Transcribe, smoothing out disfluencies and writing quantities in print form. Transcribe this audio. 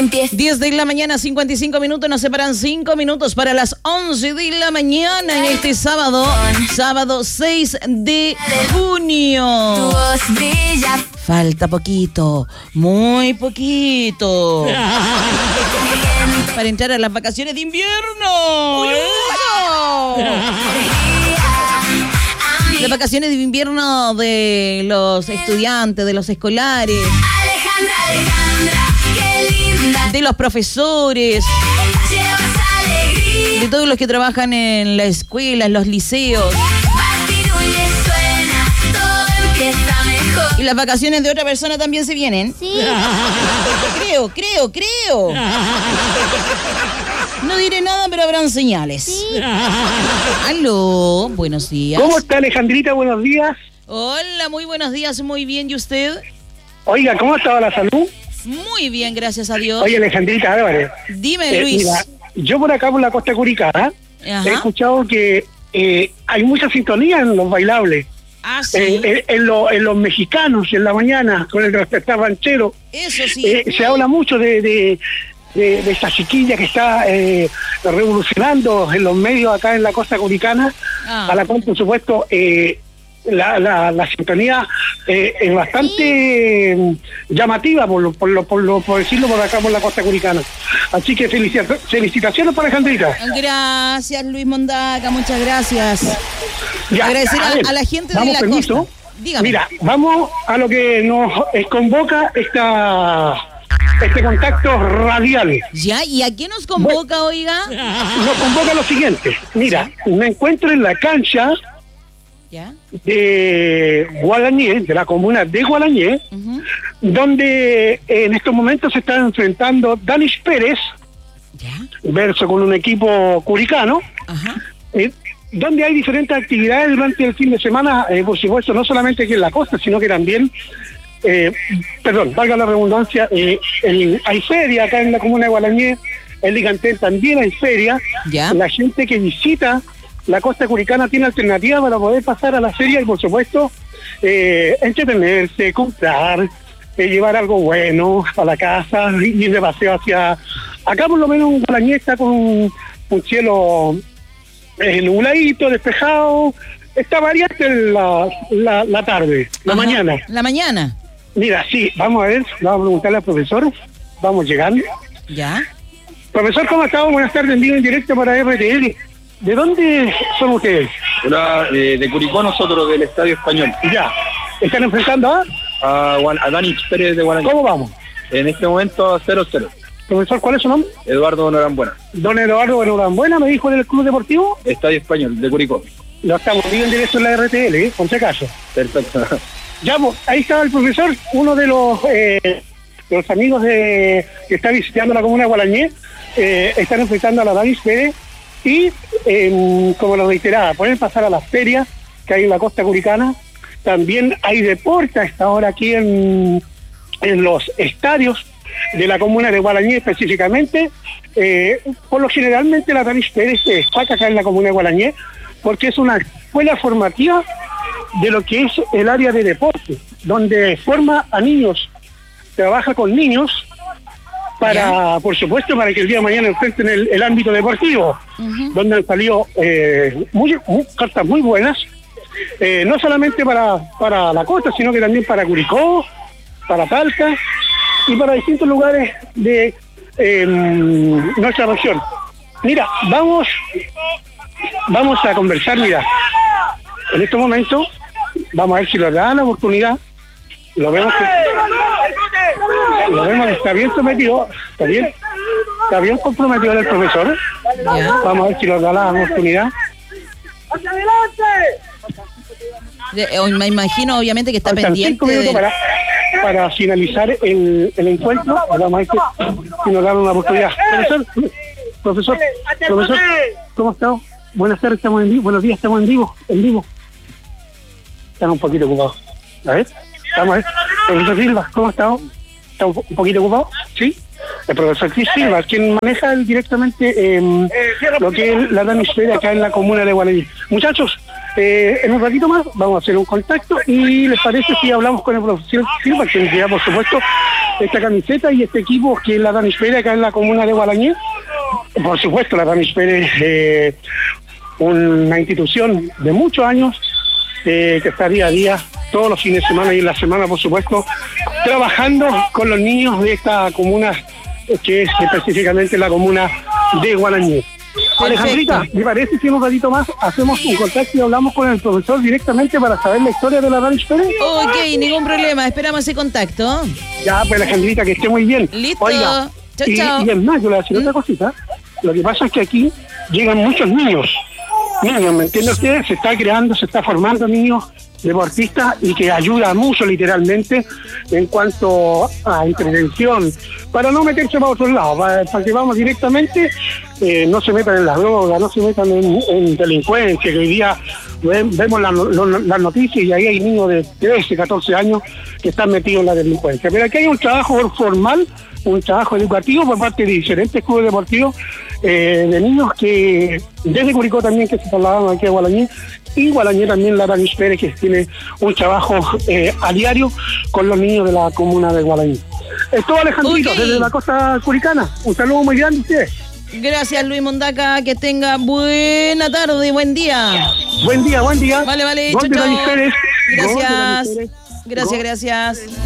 empieza. 10 de la mañana, 55 minutos, nos separan 5 minutos para las 11 de la mañana en este sábado 6 de junio. Tu voz brilla. Falta poquito, muy poquito, para entrar a las vacaciones de invierno. Las vacaciones de invierno de los estudiantes, de los escolares, Alejandra, qué linda. de los profesores, Llevas alegría. de todos los que trabajan en la escuela, en los liceos. Batirulle suena, todo empieza mejor. Y las vacaciones de otra persona también se vienen. Sí. Creo. No diré nada, pero habrán señales. Sí. Aló, buenos días. ¿Cómo está, Alejandrita? Buenos días. Hola, muy buenos días, muy bien. ¿Y usted? Oiga, ¿cómo estaba la salud? Muy bien, gracias a Dios. Oye, Alejandrita Álvarez. Dime, Luis. Mira, yo por acá por la costa curicana Ajá. he escuchado que hay mucha sintonía en los bailables. Ah, sí. En los mexicanos en la mañana con el despertar ranchero. Eso sí. Se habla mucho de esta chiquilla que está revolucionando en los medios acá en la costa curicana, a la cual, por supuesto, la sintonía es bastante llamativa, por decirlo por acá por la costa curicana. Así que felicitaciones para Alejandrita. Gracias, Luis Mondaca, muchas gracias. Ya, Agradecer a ver, a la gente de damos la permiso. costa. Dígame. Mira, vamos a lo que nos convoca este contacto radial. Ya, ¿y a quién nos convoca, oiga? Nos convoca lo siguiente. Mira, me encuentro en la cancha Ya. de Gualañé, de la comuna de Gualañé, donde en estos momentos se está enfrentando Danis Pérez Ya. versus con un equipo curicano, Ajá. donde hay diferentes actividades durante el fin de semana, por supuesto, no solamente aquí en la costa, sino que también, valga la redundancia, hay feria acá en la comuna de Gualañé, en Ligantel también hay feria. Ya. La gente que visita la costa curicana tiene alternativas para poder pasar a la feria y, por supuesto, entretenerse, comprar, llevar algo bueno a la casa, ir de paseo hacia... Acá por lo menos en Gualañé está con un cielo nubladito, despejado. Está variante la tarde, la Ajá. mañana. La mañana. Mira, sí, vamos a ver, vamos a preguntarle al profesor. Vamos llegando. Ya. Profesor, ¿cómo estamos? Buenas tardes, en vivo en directo para RTL. ¿De dónde son ustedes? Hola, de Curicó, nosotros del Estadio Español. Ya. ¿Están enfrentando A Danis Pérez de Guaraní. ¿Cómo vamos? En este momento 0-0. Profesor, ¿cuál es su nombre? Eduardo Norambuena. Don Eduardo Buena, me dijo del Club Deportivo. Estadio Español de Curicó. Lo estamos viendo en directo en la RTL, por si acaso. Perfecto. Ya, pues, ahí estaba el profesor, uno de los amigos que está visitando la comuna de Gualañé. Están enfrentando a la Danis Pérez y, como lo reiteraba, pueden pasar a las ferias que hay en la costa curicana. También hay deporte a esta hora aquí en los estadios de la comuna de Gualañé específicamente. Por lo generalmente la Danis Pérez se destaca acá en la comuna de Gualañé porque es una escuela formativa de lo que es el área de deporte, donde forma a niños, trabaja con niños para, por supuesto, para que el día de mañana enfrenten el ámbito deportivo, donde han salido cartas muy buenas, no solamente para la costa, sino que también para Curicó, para Talca y para distintos lugares de nuestra región. Mira, vamos a conversar, mira, en este momento vamos a ver si nos dan la oportunidad. Lo vemos que está bien sometido, está bien comprometido el profesor. Ya. Vamos a ver si nos da la oportunidad. Me imagino, obviamente, que está Faltan 5 pendiente minutos para finalizar el encuentro. Vamos a ver si nos dan una oportunidad. Profesor, ¿cómo estamos? Buenas tardes, estamos en vivo. Buenos días, estamos en vivo. Están un poquito ocupados. A ver, vamos a ver. Profesor Silva, ¿cómo estamos? ¿Está un poquito ocupado? Sí. El profesor Cris Silva, quien maneja directamente lo que es la Danis Pérez acá en la comuna de Gualañé. Muchachos, En un ratito más vamos a hacer un contacto y les parece si hablamos con el profesor Silva, que nos lleva por supuesto esta camiseta y este equipo que es la Danish Pérez acá en la comuna de Gualañé. Por supuesto la Danish Pérez, una institución de muchos años que está día a día, todos los fines de semana y en la semana por supuesto, trabajando con los niños de esta comuna que es específicamente la comuna de Gualañé. Alejandrita, ¿me parece si en un ratito más hacemos un contacto y hablamos con el profesor directamente para saber la historia de la Danish Pérez? Ok, ningún problema, esperamos ese contacto. Ya, pues Alejandrita, que esté muy bien. Listo. Oiga, Chau, chau. y es más, yo le voy a decir otra cosita. Lo que pasa es que aquí llegan muchos niños, ¿me entiende usted? Se está creando, se está formando niños deportistas y que ayuda mucho literalmente en cuanto a intervención, para no meterse para otros lados, para que vamos directamente, no se metan en las drogas, no se metan en delincuencia, que hoy día vemos las noticias y ahí hay niños de 13, 14 años que están metidos en la delincuencia. Pero aquí hay un trabajo formal, un trabajo educativo por parte de diferentes clubes deportivos de niños que desde Curicó también que se trasladaron aquí a Gualañé, y Gualañé también la Danish Pérez que tiene un trabajo a diario con los niños de la comuna de Gualañé. Es todo, Alejandrito, Okay. desde la costa curicana. Un saludo muy grande a ustedes. Gracias, Luis Mondaca, que tenga buena tarde y buen día. Buen día, buen día. Vale, Gol de chao, Danish chao. Pérez. Gol de Danish Gracias. Pérez. Gracias.